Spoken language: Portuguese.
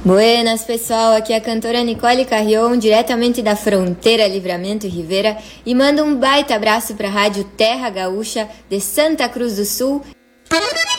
Buenas, pessoal, aqui é a cantora Nicole Carrion, diretamente da fronteira Livramento e Rivera, e mando um baita abraço para a Rádio Terra Gaúcha de Santa Cruz do Sul.